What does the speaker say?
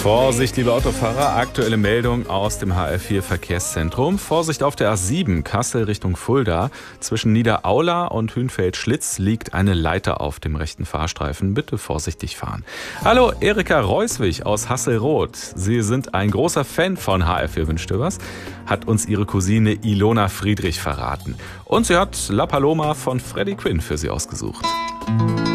Vorsicht, liebe Autofahrer, aktuelle Meldung aus dem HR4 Verkehrszentrum. Vorsicht auf der A7 Kassel Richtung Fulda. Zwischen Niederaula und Hünfeld-Schlitz liegt eine Leiter auf dem rechten Fahrstreifen. Bitte vorsichtig fahren. Hallo, Erika Reuswig aus Hasselroth. Sie sind ein großer Fan von HR4 Wünsch dir was, hat uns ihre Cousine Ilona Friedrich verraten. Und sie hat La Paloma von Freddie Quinn für Sie ausgesucht.